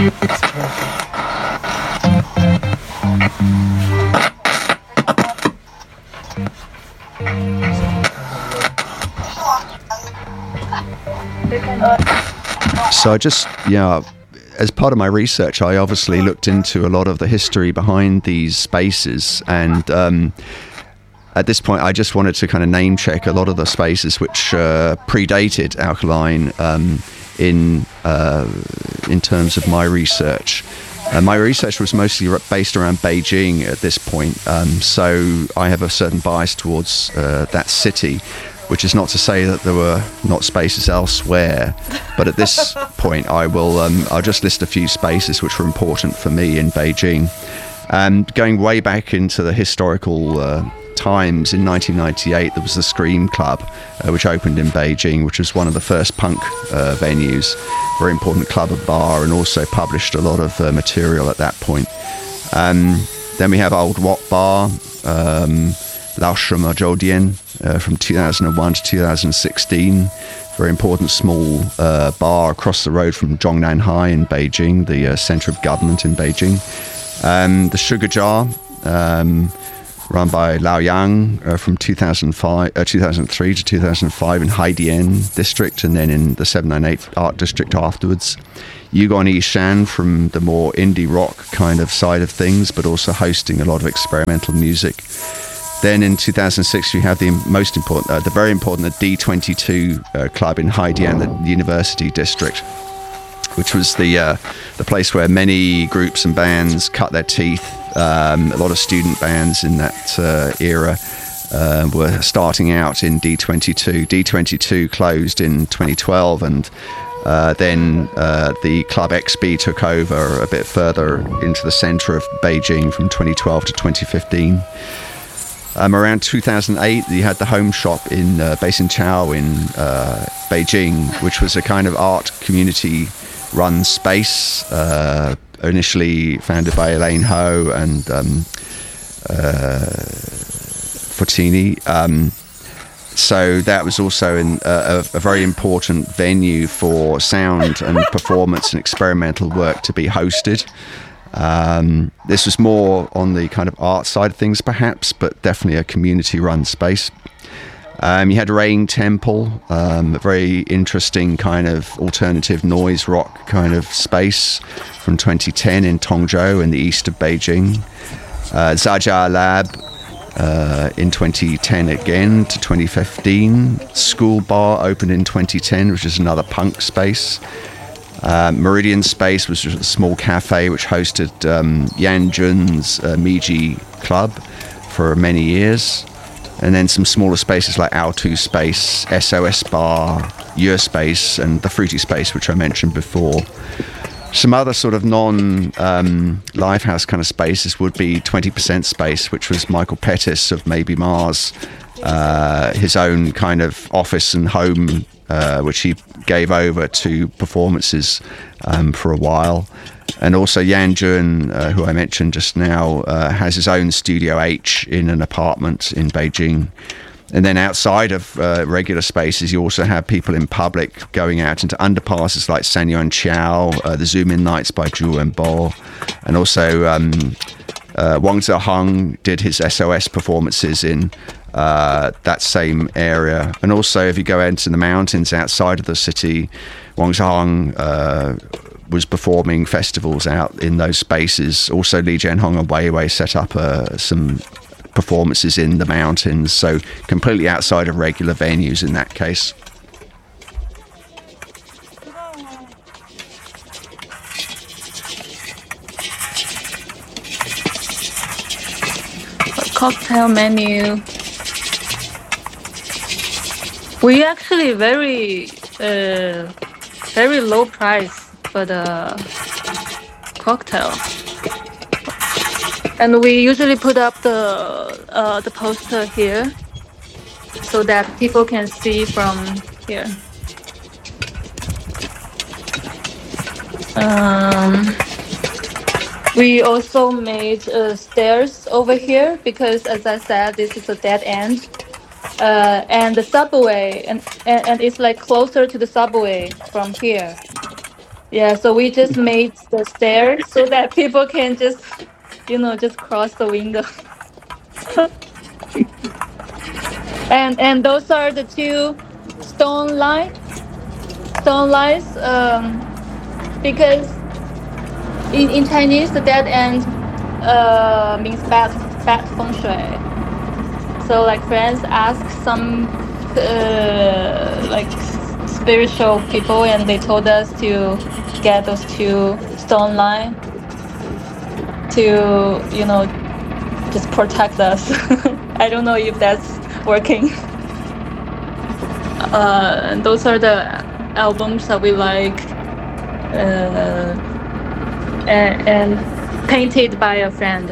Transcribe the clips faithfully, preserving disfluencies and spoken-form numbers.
That's perfect. So I just, yeah, as part of my research, I obviously looked into a lot of the history behind these spaces, and um, at this point I just wanted to kind of name check a lot of the spaces which uh, predated Alkaline um, in uh, in terms of my research. Uh, my research was mostly based around Beijing at this point, um, so I have a certain bias towards uh, that city, which is not to say that there were not spaces elsewhere, but at this point I will um, I'll just list a few spaces which were important for me in Beijing. And going way back into the historical uh, times, in nineteen ninety-eight there was the Scream Club, uh, which opened in Beijing, which was one of the first punk uh, venues, very important club and bar, and also published a lot of uh, material at that point. Um, then we have Old Wat Bar, um, Lao Shima Zhoudian, uh, from two thousand one to two thousand sixteen. Very important small uh, bar across the road from Zhongnan High in Beijing, the uh, center of government in Beijing. Um, the Sugar Jar, um, run by Lao Yang, uh, from two thousand five, uh, two thousand three to two thousand five in Haidian district, and then in the seven ninety-eight art district afterwards. Yugon Yishan from the more indie rock kind of side of things, but also hosting a lot of experimental music. Then in two thousand six, we have the most important, uh, the very important, the D twenty-two uh, club in Haidian, the university district, which was the uh, the place where many groups and bands cut their teeth. Um, a lot of student bands in that uh, era uh, were starting out in D twenty-two. D twenty-two closed in twenty twelve, and uh, then uh, the Club X B took over a bit further into the center of Beijing from twenty twelve to twenty fifteen. Um, around two thousand eight, you had the Home Shop in uh, Beijingqiao in uh, Beijing, which was a kind of art community-run space, uh, initially founded by Elaine Ho and um, uh, Fortini. Um, so that was also in, uh, a, a very important venue for sound and performance and experimental work to be hosted. Um, this was more on the kind of art side of things, perhaps, but definitely a community-run space. Um, you had Rain Temple, um, a very interesting kind of alternative noise rock kind of space from twenty ten in Tongzhou in the east of Beijing. Uh, Zajia Lab uh, in twenty ten again to twenty fifteen. School Bar opened in twenty ten, which is another punk space. Uh, Meridian Space was a small cafe which hosted um, Yan Jun's uh, Miji Club for many years. And then some smaller spaces like Altu Space, S O S Bar, Your Space, and the Fruity Space, which I mentioned before. Some other sort of non-Lifehouse um, kind of spaces would be twenty percent Space, which was Michael Pettis of Maybe Mars, uh, his own kind of office and home, uh, which he gave over to performances um, for a while. And also Yan Jun, uh, who I mentioned just now, uh, has his own Studio H in an apartment in Beijing. And then outside of uh, regular spaces, you also have people in public going out into underpasses like Sanyuan Qiao, uh, the Zoom In Nights by Zhu Wenbo, and also um, uh, Wang Zeheng did his S O S performances in uh, that same area. And also, if you go into the mountains outside of the city, Wang Zeheng uh, was performing festivals out in those spaces. Also, Li Jianhong and Wei Wei set up uh, some performances in the mountains, so completely outside of regular venues in that case. Cocktail menu. We actually very uh, very low price for the cocktail. And we usually put up the uh, the poster here so that people can see from here. Um, we also made uh, stairs over here because, as I said, this is a dead end. Uh, and the subway, and, and, and it's like closer to the subway from here. Yeah, so we just made the stairs so that people can just, you know, just cross the window. and and those are the two stone line stone lines. Um, because in, in Chinese, the dead end uh means bad bad feng shui. So like friends ask some uh, like spiritual people, and they told us to get those two stone line to, you know, just protect us. I don't know if that's working. Uh, and those are the albums that we like, uh, and, and painted by a friend.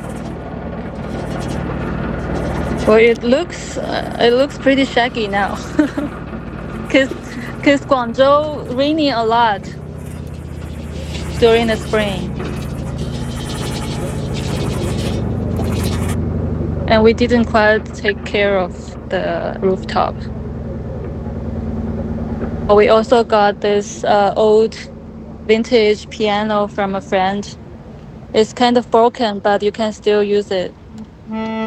Well, it looks uh, it looks pretty shaggy now, cause cause Guangzhou raining a lot during the spring, and we didn't quite take care of the rooftop. We also got this uh, old vintage piano from a friend. It's kind of broken, but you can still use it.